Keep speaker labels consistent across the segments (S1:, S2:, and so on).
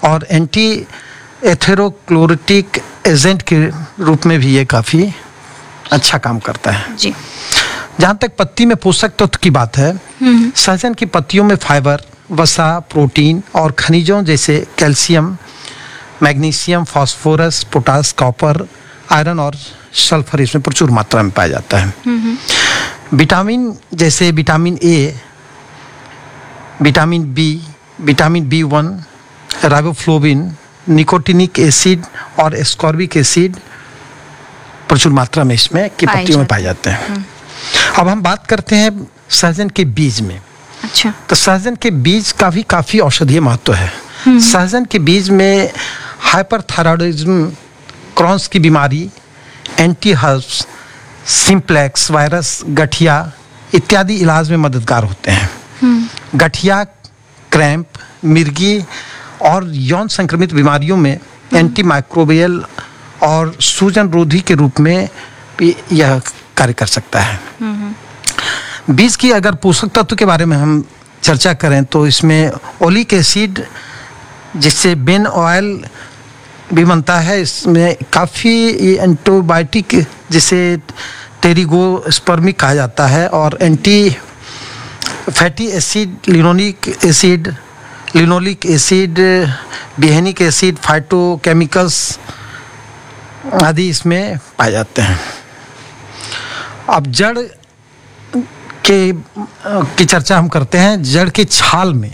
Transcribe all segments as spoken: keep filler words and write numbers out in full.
S1: और anti एथेरोक्लोरिटिक agent के रूप में भी ये काफ़ी अच्छा काम करता है
S2: जी।
S1: जहाँ तक पत्ती में पोषक तत्व की बात है, सहजन की पत्तियों में फाइबर, वसा, प्रोटीन और खनिजों जैसे calcium, magnesium, phosphorus, potash, copper, iron और सल्फर इसमें प्रचुर मात्रा में पाया जाता है। विटामिन जैसे vitamin A, vitamin B, vitamin B one, riboflavin, nicotinic acid और एस्कॉर्बिक एसिड प्रचुर मात्रा में इसमें की पत्तियों में पाए जाते हैं। अब हम बात करते हैं सहजन के बीज में।
S2: अच्छा।
S1: तो सहजन के बीज का भी काफी औषधीय महत्व है। सहजन के बीज में हाइपरथायरॉयडिज्म, क्रॉन्स की बीमारी, एंटी हर्ब्स, सिंप्लेक्स वायरस, गठिया इत्यादि इलाज में मददगार होते हैं। गठिया, क्रैम्प, मिर्गी और यौन संक्रमित बीमारियों में एंटी माइक्रोबियल और सूजन रोधी के रूप में भी यह कार्य कर सकता है। बीज की अगर पोषक तत्व के बारे में हम चर्चा करें तो इसमें ओलिक एसिड जिससे बेन ऑयल भी बनता है, इसमें काफ़ी एंटीबायोटिक जिसे टेरिगोस्पर्मिक कहा जाता है और anti fatty acid, linoleic acid, linoleic acid, बिहेनिक acid, phytochemicals आदि इसमें पाए जाते हैं। अब जड़ के की चर्चा हम करते हैं। जड़ के छाल में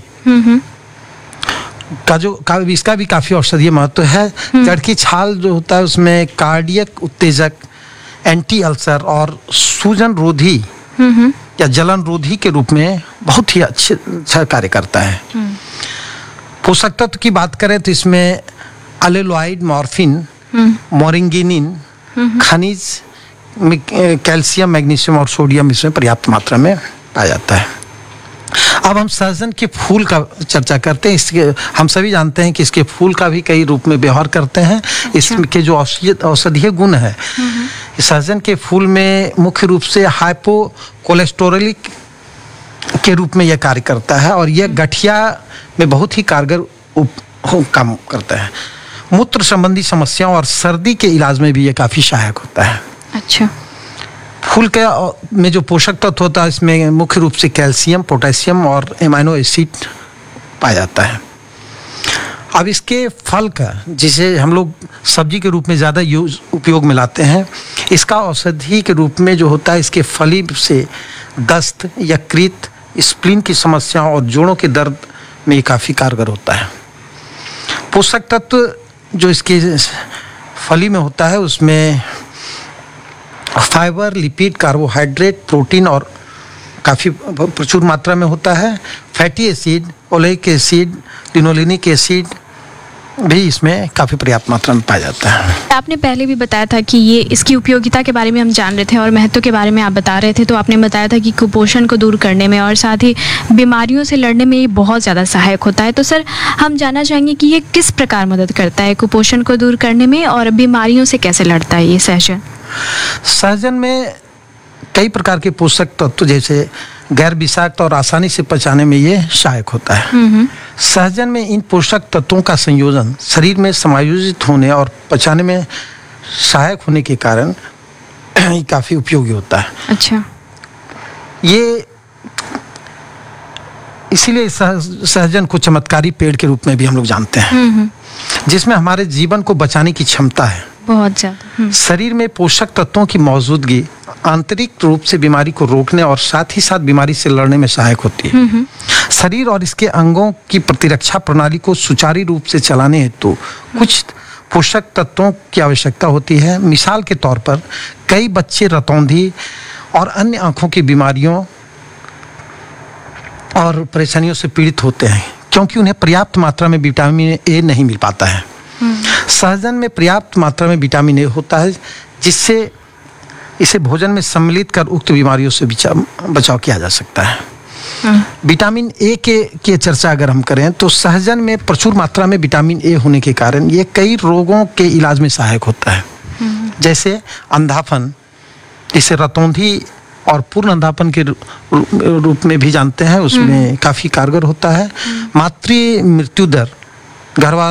S1: का जो का, इसका भी काफी औषधीय महत्व है। जड़ की छाल जो होता है उसमें कार्डियक उत्तेजक, एंटी अल्सर और सूजन रोधी या जलन रोधी के रूप में बहुत ही अच्छे अच्छा कार्य करता है। पोषक तत्व की बात करें तो इसमें अलेलॉइड, मॉर्फिन, मोरिंगिनिन, खनिज, कैल्शियम, मैग्नीशियम और सोडियम इसमें पर्याप्त मात्रा में पाया जाता है। अब हम सहजन के फूल का चर्चा करते हैं। इसके हम सभी जानते हैं कि इसके फूल का भी कई रूप में व्यवहार करते हैं। अच्छा। इसके जो औषधीय गुण है, सहजन के फूल में मुख्य रूप से हाइपो कोलेस्टेरोलिक के रूप में यह कार्य करता है और यह गठिया में बहुत ही कारगर काम करता है। मूत्र संबंधी समस्याओं और सर्दी के इलाज में भी यह काफी सहायक होता है।
S2: अच्छा।
S1: फूल के में जो पोषक तत्व होता है इसमें मुख्य रूप से कैल्शियम, पोटेशियम और एमाइनो एसिड पाया जाता है। अब इसके फल का, जिसे हम लोग सब्जी के रूप में ज़्यादा यूज उपयोग में लाते हैं, इसका औषधि के रूप में जो होता है इसके फली से दस्त, यकृत, स्प्लीन की समस्याओं और जोड़ों के दर्द में ये काफ़ी कारगर होता है। पोषक तत्व जो इसके फली में होता है उसमें फाइबर, लिपिड, कार्बोहाइड्रेट, प्रोटीन और काफ़ी प्रचुर मात्रा में होता है। Fatty acid, oleic acid, linolenic acid भी इसमें काफ़ी पर्याप्त मात्रा में पाया जाता है।
S2: आपने पहले भी बताया था कि ये इसकी उपयोगिता के बारे में हम जान रहे थे और महत्व के बारे में आप बता रहे थे, तो आपने बताया था कि कुपोषण को दूर करने में और साथ ही बीमारियों से लड़ने में ये बहुत ज़्यादा सहायक होता है। तो सर हम जानना चाहेंगे कि ये किस प्रकार मदद करता है कुपोषण को दूर करने में और बीमारियों से कैसे लड़ता है ये सहजन?
S1: सहजन में कई प्रकार के पोषक तत्व जैसे गैर विषाक्त और आसानी से पचाने में ये सहायक होता है। सहजन में इन पोषक तत्वों का संयोजन शरीर में समायोजित होने और पचाने में सहायक होने के कारण ये काफी उपयोगी होता है।
S2: अच्छा।
S1: ये इसीलिए सहजन को चमत्कारी पेड़ के रूप में भी हम लोग जानते हैं, जिसमें हमारे जीवन को बचाने की क्षमता है
S2: बहुत ज्यादा।
S1: शरीर में पोषक तत्वों की मौजूदगी आंतरिक रूप से बीमारी को रोकने और साथ ही साथ बीमारी से लड़ने में सहायक होती है। शरीर और इसके अंगों की प्रतिरक्षा प्रणाली को सुचारू रूप से चलाने हेतु कुछ पोषक तत्वों की आवश्यकता होती है। मिसाल के तौर पर कई बच्चे रतौंधी और अन्य आंखों की बीमारियों और परेशानियों से पीड़ित होते हैं क्योंकि उन्हें पर्याप्त मात्रा में विटामिन ए नहीं मिल पाता है। सहजन में पर्याप्त मात्रा में विटामिन ए होता है जिससे इसे भोजन में सम्मिलित कर उक्त बीमारियों से बचाव किया जा सकता है। विटामिन ए के की चर्चा अगर हम करें तो सहजन में प्रचुर मात्रा में विटामिन ए होने के कारण ये कई रोगों के इलाज में सहायक होता है, जैसे अंधापन, इसे रतौंधी और पूर्ण अंधापन के रूप में भी जानते हैं, उसमें काफी कारगर होता है। मातृ मृत्यु दर, गर्भा